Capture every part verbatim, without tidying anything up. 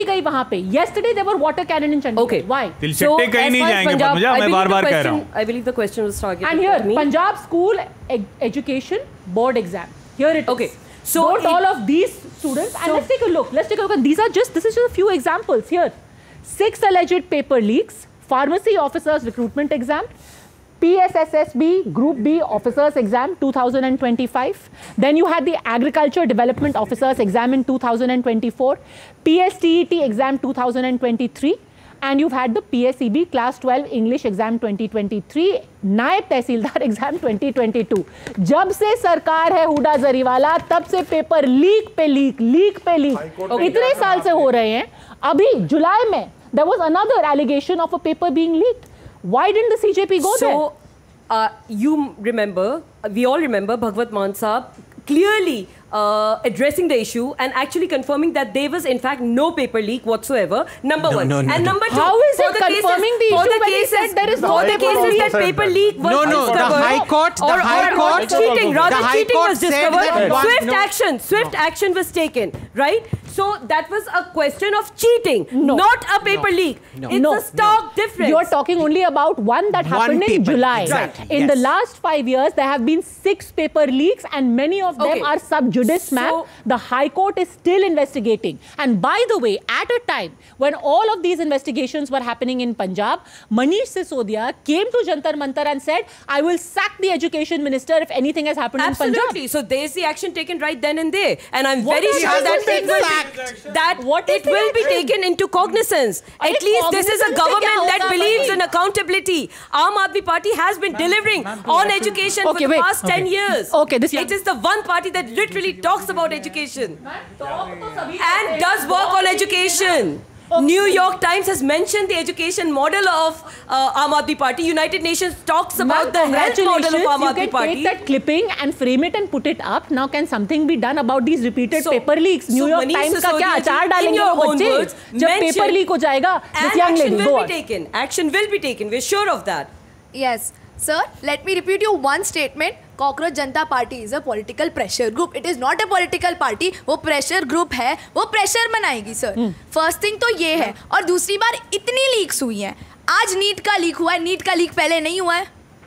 गई वहां पे. Yesterday there were water cannon in Chandigarh. Okay. Why? तिलचट्टे कहीं नहीं जाएंगे पद्मजा, मैं बार-बार कह रहा हूँ. I believe the question was targeted And here, at me. Punjab School e Education Board exam. Here it is. Okay. So Note it, all of these students, and so let's take a look. Let's take a look. And these are just, this is just a few examples here. Six alleged paper leaks, pharmacy officers recruitment exam, P S S S B Group B officers exam two thousand twenty-five. Then you had the agriculture development officers exam in two thousand twenty-four, P S T E T exam two thousand twenty-three. And you've had the P S E B Class twelve English exam twenty twenty-three, नायब तहसीलदार exam twenty twenty-two. जब से सरकार है हुडा जरीवाला, तब से paper leak पे leak, leak पे leak, इतने साल से हो रहे हैं. अभी जुलाई में there was another allegation of a paper being leaked. Why didn't the C J P go so, there? So, uh, you remember, we all remember Bhagwat Maan Saab clearly uh, addressing the issue and actually confirming that there was in fact no paper leak whatsoever. Number no, one. No, no, and no. number two. How is it the confirming cases, the issue the when he cases, said there is no for the paper cases leak? that paper leak was No, no, discovered, the High Court, the or, High or, Court, or cheating, rather the High cheating Court was said discovered. that one- Swift no. action, swift no. action was taken, right? So that was a question of cheating, no. not a paper no. leak. No. It's no. a stark no. difference. You're talking only about one that happened one in paper. July. Exactly. In yes. the last five years, there have been six paper leaks and many of them okay. are sub judice, so, ma'am. The High Court is still investigating. And by the way, at a time when all of these investigations were happening in Punjab, Manish Sisodia came to Jantar Mantar and said, I will sack the education minister if anything has happened Absolutely. in Punjab. So there's the action taken right then and there. And I'm What very is sure that action it will taken? be, that What it is the will be action? taken into cognizance. Are At least this is a cognizance government se kya that hoga believes bhai? in accountability. Aam Aadmi Party has been delivering on education Okay, for the wait. past Okay. ten years. Okay, this it is the one party that literally talks about education and does work on education. Okay. New York Times has mentioned the education model of uh, Aam Aadmi Party. United Nations talks about the health model of Aam you Aadmi can Party. take that clipping and frame it and put it up. Now can something be done about these repeated So- paper leaks? New so York Manish Times का क्या Sisodia अचार ji, in डालेंगे your वो own बच्चे words, जब paper mentioned- leak हो जाएगा? This And young action lady, will go be on. taken. Action will be taken. We're sure of that. Yes. Sir, let me repeat you one statement. Cockroach Janata Party is a political pressure group. It is not a political party. वो pressure group है, वो pressure बनाएगी sir. First thing तो ये है. और दूसरी बार इतनी leaks हुई हैं. आज नीट का लीक हुआ है, नीट का लीक पहले नहीं हुआ है.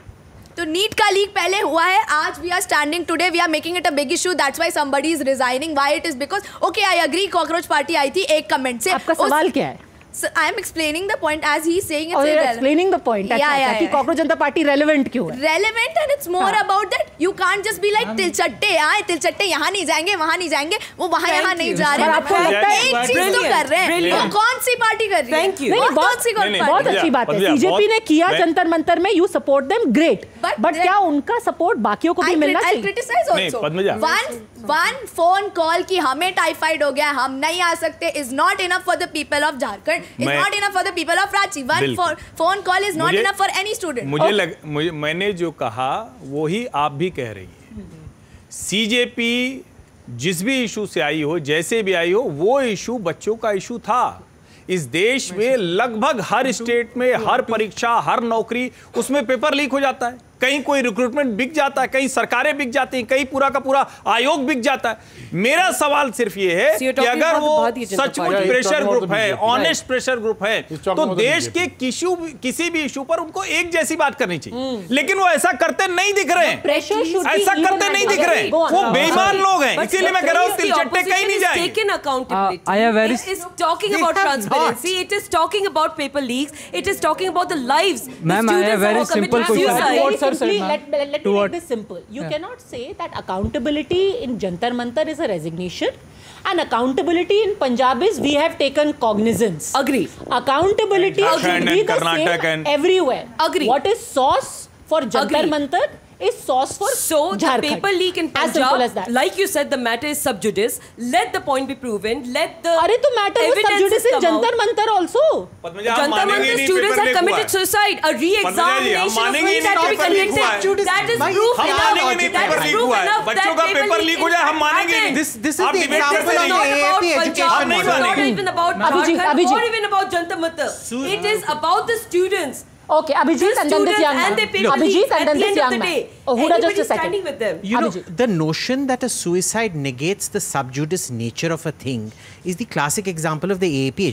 तो नीट का लीक पहले हुआ है. आज we are standing today, we are making it a big issue. That's why somebody is resigning. Why it is because okay, I agree. Cockroach Party आई थी एक comment से. आपका सवाल क्या है? So I am explaining the point as he is saying it's Oh, you're irrelevant. explaining the point. Yeah, अच्छा, yeah, अच्छा, कि yeah. Cockroach Janata Party relevant क्यों है? Relevant and it's more हाँ. about that you can't just be like तिलचट्टे आए तिलचट्टे यहाँ नहीं जाएंगे वहाँ नहीं जाएंगे वो वहाँ Thank यहाँ नहीं you. जा रहे पर हैं आपको लगता है- एक चीज तो कर रहे हैं Brilliant. वो कौन सी पार्टी कर रही है Thank you. वो नहीं, कौन बहुत- सी कौन नहीं, पार्टी बहुत पद्मजा, अच्छी बात है. पद्मजा, सीजेपी बहुत- ने किया मैं- जंतर मंतर में, you support them, great. But But there- क्या उनका support बाकियों को भी I मिलना crit- I'll चाहिए? criticize नहीं, also. Padmaja. One one phone call कि हमें टाइफाइड हो गया हम नहीं आ सकते is not enough for the people of Jharkhand. Is मैं- not enough for the people of Ranchi. One बिल्कुल। phone phone call is not मुझे- enough for any student. मुझे लग मुझे मैंने जो कहा वो ही आप भी कह रही है. सीजेपी जिस भी इशू से आई हो, जैसे भी आई हो, वो इशू बच्चों का इशू था. इस देश में लगभग हर स्टेट में हर परीक्षा, हर नौकरी, उसमें पेपर लीक हो जाता है. कहीं कोई रिक्रूटमेंट बिक जाता है, कहीं सरकारें बिक जाती हैं, कहीं पूरा का पूरा आयोग बिक जाता है. मेरा सवाल सिर्फ ये है So you're कि talking अगर about वो the Bharatiya Janata सचमुच Party. प्रेशर ग्रुप है, Right. ऑनेस्ट प्रेशर ग्रुप है, He's talking तो about the देश B J P. के किसी किसी भी इशू पर उनको एक जैसी बात करनी चाहिए. लेकिन वो ऐसा करते नहीं दिख रहे हैं. Pressure should be ऐसा even करते at नहीं दिख other रहे हैं. Go on. वो बेईमान लोग हैं. But इसीलिए मैं कह रहा हूँ the तिलचट्टे कहीं नहीं opposition is जाएंगे. taken accountability. Uh, I have very- It is talking They about have transparency. It is talking about paper leaks. It is talking about the lives. the Ma'am, I have students very who are committing simple question. suicide. Very What sir simply, said, ma'am? let, let, let To me what? make this simple. You Yeah. cannot say that accountability in Jantar Mantar is a resignation and accountability in Punjab is we have taken cognizance. Agree. Accountability Jharkhand should and be the Karnataka same and- everywhere. Agree. What is sauce for Jantar Agree. Mantar is sauce for So the Jharkhand. paper leak in As simple as Punjab, that. like you said, the matter is sub judice. Let the point be proven. Let the अरे तो matter was sub evidences judice in come out. Jantar Mantar also. Padmaja, हम Jantar मानेंगे Mantar नहीं students paper have leak हुआ committed है. suicide. A re-examination of मानेंगे which नहीं had to be paper leak हुआ है. conducted. That is proof हम enough. मानेंगे नहीं That paper is leak proof हुआ है. enough बच्चों that का paper पेपर leak लीक हो जाए हम मानेंगे नहीं. happened. This this is आप the debate example कैसे of the नहीं A A P Punjab. education हम नहीं It's not मानेंगे. even about Abhijit, Jharkhand Abhijit. or even about Jantar Mantar. It is about the students. Okay, Abhijit, The and then this students young and man. their paper Abhijit, leaks and at then the this end of young the man. day. Oh, Huda, just a Anybody's second. standing with them. You know, Abhijit. the notion that a suicide negates the sub judice nature of a thing is the classic example of the A A P